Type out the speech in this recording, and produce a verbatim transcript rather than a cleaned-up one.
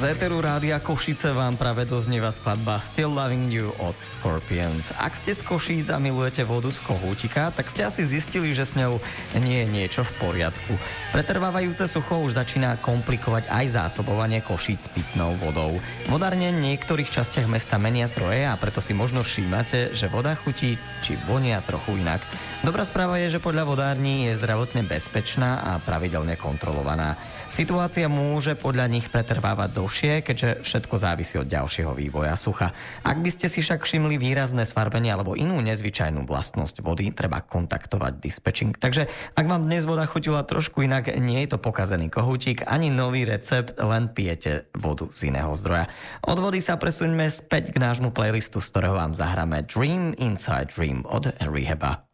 Z éteru Rádia Košice vám práve doznieva skladba Still Loving You od Scorpions. Ak ste z Košíc a milujete vodu z kohútika, tak ste asi zistili, že s ňou nie je niečo v poriadku. Pretrvávajúce sucho už začína komplikovať aj zásobovanie Košíc pitnou vodou. Vodárne v niektorých častiach mesta menia zdroje a preto si možno všímate, že voda chutí či vonia trochu inak. Dobrá správa je, že podľa vodární je zdravotne bezpečná a pravidelne kontrolovaná. Situácia môže podľa nich pretrvávať dlhšie, keďže všetko závisí od ďalšieho vývoja sucha. Ak by ste si však všimli výrazné sfarbenie alebo inú nezvyčajnú vlastnosť vody, treba kontaktovať dispečing. Takže ak vám dnes voda chutila trošku inak, nie je to pokazený kohútik ani nový recept, len pijete vodu z iného zdroja. Od vody sa presuňme späť k nášmu playlistu, z ktorého vám zahráme Dream Inside Dream od Rehaba.